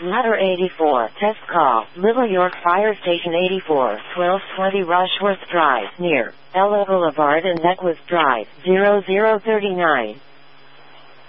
Ladder 84, test call, Little York Fire Station 84, 1220 Rushworth Drive, near Ella Boulevard and Necklace Drive, 0039.